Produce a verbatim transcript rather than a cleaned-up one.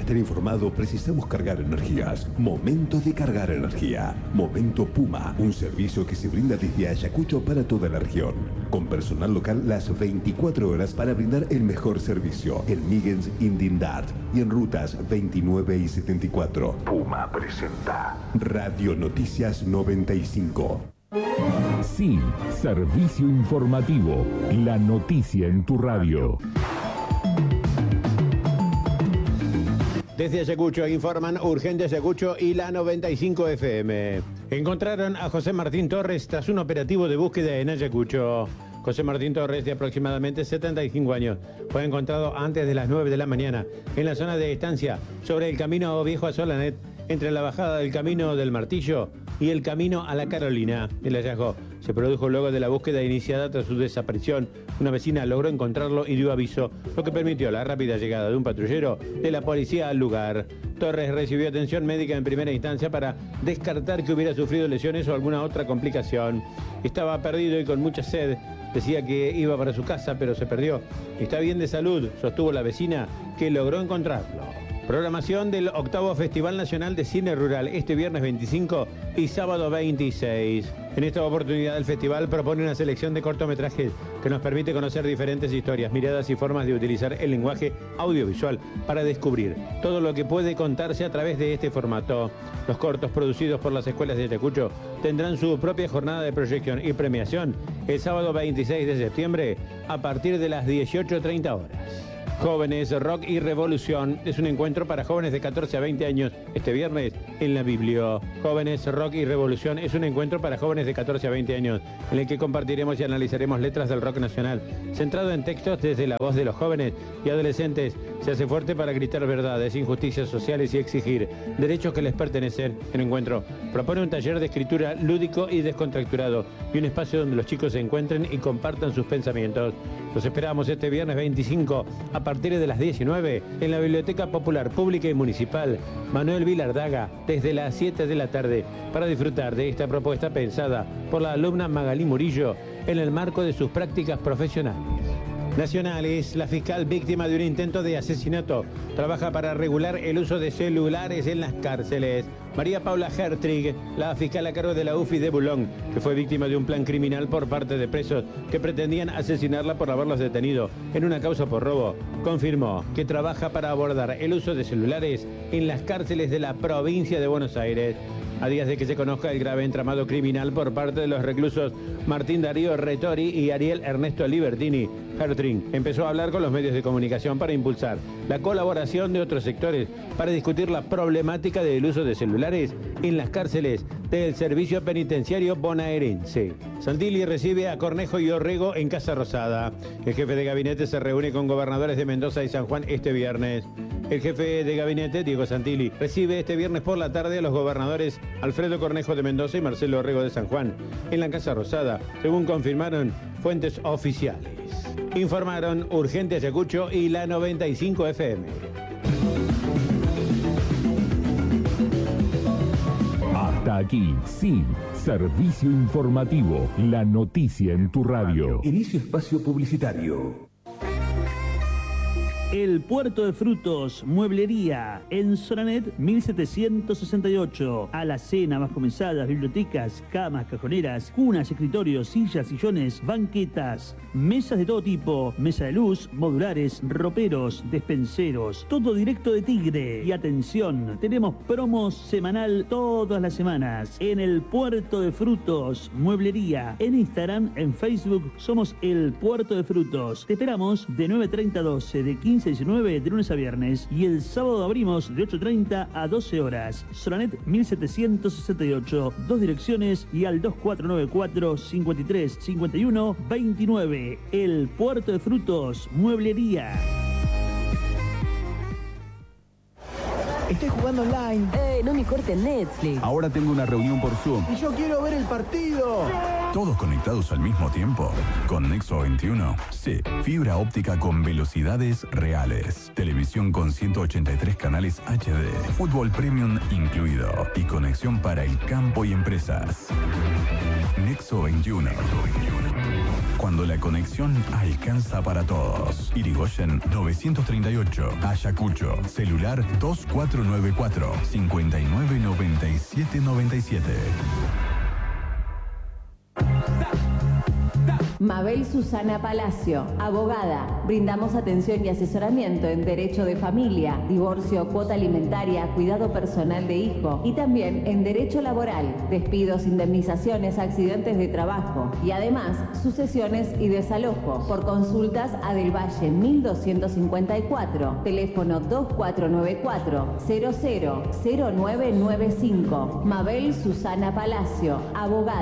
estar informado precisamos cargar energías. Momento de cargar energía. Momento Puma, un servicio que se brinda desde Ayacucho para toda la región. Con personal local las veinticuatro horas para brindar el mejor servicio. En Migens, Indindart y en rutas veintinueve y setenta y cuatro. Puma presenta Radio Noticias noventa y cinco. Sí, servicio informativo. La noticia en tu radio. Desde Ayacucho informan Urgente Ayacucho y la noventa y cinco F M. Encontraron a José Martín Torres tras un operativo de búsqueda en Ayacucho. José Martín Torres, de aproximadamente setenta y cinco años, fue encontrado antes de las nueve de la mañana en la zona de estancia sobre el camino viejo a Solanet, entre la bajada del camino del Martillo y el camino a la Carolina. El hallazgo se produjo luego de la búsqueda iniciada tras su desaparición. Una vecina logró encontrarlo y dio aviso, lo que permitió la rápida llegada de un patrullero de la policía al lugar. Torres recibió atención médica en primera instancia para descartar que hubiera sufrido lesiones o alguna otra complicación. Estaba perdido y con mucha sed. Decía que iba para su casa, pero se perdió. Está bien de salud, sostuvo la vecina, que logró encontrarlo. Programación del octavo Festival Nacional de Cine Rural este viernes veinticinco y sábado veintiséis. En esta oportunidad el festival propone una selección de cortometrajes que nos permite conocer diferentes historias, miradas y formas de utilizar el lenguaje audiovisual para descubrir todo lo que puede contarse a través de este formato. Los cortos producidos por las escuelas de Ayacucho tendrán su propia jornada de proyección y premiación el sábado veintiséis de septiembre a partir de las dieciocho treinta horas. Jóvenes, Rock y Revolución es un encuentro para jóvenes de catorce a veinte años este viernes en la Biblio. Jóvenes, Rock y Revolución es un encuentro para jóvenes de catorce a veinte años en el que compartiremos y analizaremos letras del rock nacional, centrado en textos desde la voz de los jóvenes y adolescentes. Se hace fuerte para gritar verdades, injusticias sociales y exigir derechos que les pertenecen. El encuentro propone un taller de escritura lúdico y descontracturado y un espacio donde los chicos se encuentren y compartan sus pensamientos. Los esperamos este viernes veinticinco a partir de las diecinueve en la Biblioteca Popular Pública y Municipal Manuel Vilardaga desde las siete de la tarde para disfrutar de esta propuesta pensada por la alumna Magalí Murillo en el marco de sus prácticas profesionales. Nacionales, la fiscal víctima de un intento de asesinato trabaja para regular el uso de celulares en las cárceles. María Paula Hertrig, la fiscal a cargo de la U F I de Boulogne, que fue víctima de un plan criminal por parte de presos que pretendían asesinarla por haberlos detenido en una causa por robo, confirmó que trabaja para abordar el uso de celulares en las cárceles de la provincia de Buenos Aires. A días de que se conozca el grave entramado criminal por parte de los reclusos Martín Darío Retori y Ariel Ernesto Libertini, Hertring empezó a hablar con los medios de comunicación para impulsar la colaboración de otros sectores para discutir la problemática del uso de celulares en las cárceles del servicio penitenciario bonaerense. Santilli recibe a Cornejo y Orrego en Casa Rosada. El jefe de gabinete se reúne con gobernadores de Mendoza y San Juan este viernes. El jefe de gabinete, Diego Santilli, recibe este viernes por la tarde a los gobernadores Alfredo Cornejo de Mendoza y Marcelo Orrego de San Juan en la Casa Rosada, según confirmaron fuentes oficiales. Informaron Urgente Ayacucho y la noventa y cinco F M. Hasta aquí, sí, servicio informativo, la noticia en tu radio. Inicio espacio publicitario. El Puerto de Frutos, Mueblería, en Solanet mil setecientos sesenta y ocho. Alacena, más comenzadas, bibliotecas, camas, cajoneras, cunas, escritorios, sillas, sillones, banquetas, mesas de todo tipo, mesa de luz, modulares, roperos, despenseros, todo directo de Tigre. Y atención, tenemos promos semanal todas las semanas en el Puerto de Frutos, Mueblería. En Instagram, en Facebook, somos el Puerto de Frutos. Te esperamos de nueve treinta a doce, de quince a diecinueve, de lunes a viernes. Y el sábado abrimos de ocho treinta a doce horas. Solanet mil setecientos sesenta y ocho. Dos direcciones y al dos cuatro nueve cuatro, cincuenta y tres, cincuenta y uno, veintinueve. El Puerto de Frutos, Mueblería. Estoy jugando online. ¡Ey, no me corten Netflix! Ahora tengo una reunión por Zoom. Y yo quiero ver el partido. ¿Todos conectados al mismo tiempo? ¿Con Nexo veintiuno? Sí. Fibra óptica con velocidades reales. Televisión con ciento ochenta y tres canales H D. Fútbol Premium incluido. Y conexión para el campo y empresas. Nexo veintiuno. cuando la conexión alcanza para todos. Irigoyen novecientos treinta y ocho, Ayacucho, celular dos cuatro nueve cuatro, cinco nueve nueve siete nueve siete. Mabel Susana Palacio, abogada. Brindamos atención y asesoramiento en derecho de familia, divorcio, cuota alimentaria, cuidado personal de hijo y también en derecho laboral, despidos, indemnizaciones, accidentes de trabajo y además sucesiones y desalojo. Por consultas a Del Valle mil doscientos cincuenta y cuatro, teléfono dos cuatro nueve cuatro, cero cero cero nueve nueve cinco. Mabel Susana Palacio, abogada.